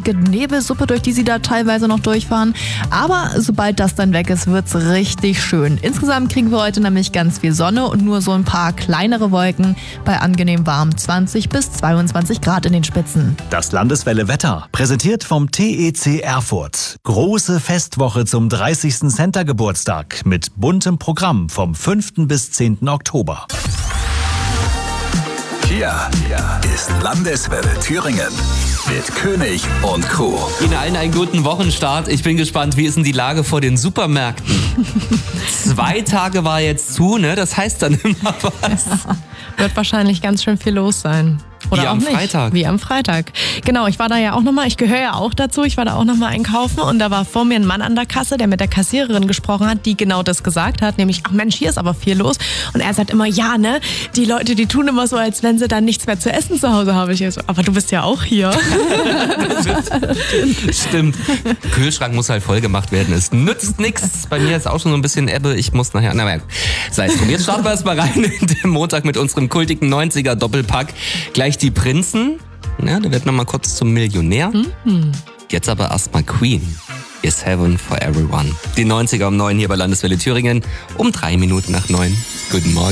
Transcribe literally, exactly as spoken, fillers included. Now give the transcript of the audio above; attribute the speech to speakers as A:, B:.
A: richtige Nebelsuppe, durch die sie da teilweise noch durchfahren. Aber sobald das dann weg ist, wird's richtig schön. Insgesamt kriegen wir heute nämlich ganz viel Sonne und nur so ein paar kleinere Wolken bei angenehm warm zwanzig bis zweiundzwanzig Grad in den Spitzen.
B: Das Landeswelle Wetter, präsentiert vom T E C Erfurt. Große Festwoche zum dreißigsten Center-Geburtstag mit buntem Programm vom fünften bis zehnten Oktober.
C: Hier, hier ist Landeswelle Thüringen mit König und Crew.
D: Ihnen allen einen guten Wochenstart. Ich bin gespannt, wie ist denn die Lage vor den Supermärkten? Zwei Tage war jetzt zu, ne? Das heißt dann immer was.
E: Ja, wird wahrscheinlich ganz schön viel los sein. Oder
D: Wie
E: auch
D: am
E: nicht.
D: Freitag.
E: Wie am Freitag. Genau, ich war da ja auch nochmal, ich gehöre ja auch dazu, ich war da auch nochmal einkaufen und da war vor mir ein Mann an der Kasse, der mit der Kassiererin gesprochen hat, die genau das gesagt hat, nämlich, ach Mensch, hier ist aber viel los. Und er sagt immer, ja, ne, die Leute, die tun immer so, als wenn sie dann nichts mehr zu essen zu Hause haben. Ich so, aber du bist ja auch hier.
D: Stimmt. Kühlschrank muss halt voll gemacht werden. Es nützt nichts. Bei mir ist auch schon so ein bisschen Ebbe. Ich muss nachher, na ja, sei es drum. Jetzt starten wir erstmal rein in den Montag mit unserem kultigen neunziger Doppelpack. Gleich die Prinzen. Ja, der wird nochmal kurz zum Millionär. Mhm. Jetzt aber erstmal Queen. Is Heaven for Everyone. Die neunziger um neun hier bei Landeswelle Thüringen. Um drei Minuten nach neun. Guten Morgen.